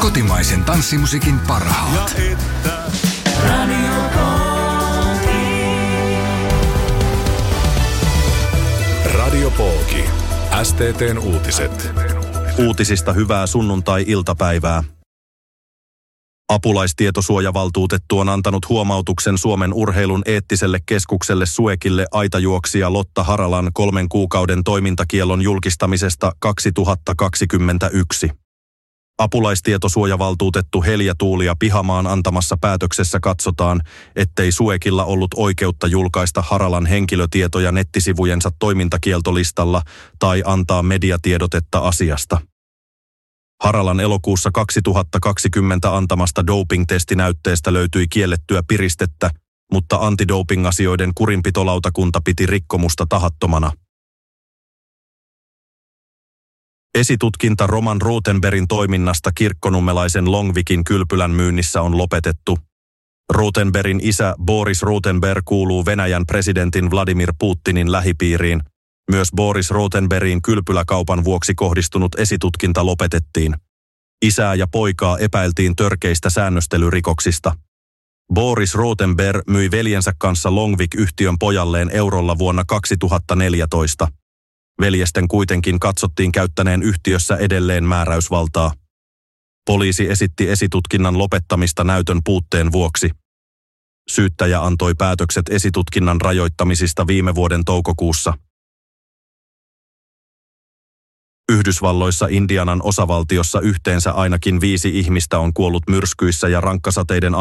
Kotimaisen tanssimusiikin parhaat. Radio Pooki. STT:n uutiset. Uutisista hyvää sunnuntai-iltapäivää. Apulaistietosuojavaltuutettu on antanut huomautuksen Suomen urheilun eettiselle keskukselle SUEKille aitajuoksija Lotta Haralan 3 kuukauden toimintakiellon julkistamisesta 2021. Apulaistietosuojavaltuutettu Helja Tuulia Pihamaan antamassa päätöksessä katsotaan, ettei SUEKilla ollut oikeutta julkaista Haralan henkilötietoja nettisivujensa toimintakieltolistalla tai antaa mediatiedotetta asiasta. Haralan elokuussa 2020 antamasta doping-testinäytteestä löytyi kiellettyä piristettä, mutta antidoping-asioiden kurinpitolautakunta piti rikkomusta tahattomana. Esitutkinta Roman Rothenbergin toiminnasta kirkkonummelaisen Longvikin kylpylän myynnissä on lopetettu. Rothenbergin isä Boris Rothenberg kuuluu Venäjän presidentin Vladimir Putinin lähipiiriin. Myös Boris Rothenbergin kylpyläkaupan vuoksi kohdistunut esitutkinta lopetettiin. Isää ja poikaa epäiltiin törkeistä säännöstelyrikoksista. Boris Rothenberg myi veljensä kanssa Longvik-yhtiön pojalleen eurolla vuonna 2014. Veljesten kuitenkin katsottiin käyttäneen yhtiössä edelleen määräysvaltaa. Poliisi esitti esitutkinnan lopettamista näytön puutteen vuoksi. Syyttäjä antoi päätökset esitutkinnan rajoittamisista viime vuoden toukokuussa. Yhdysvalloissa Indianan osavaltiossa yhteensä ainakin 5 ihmistä on kuollut myrskyissä ja rankkasateiden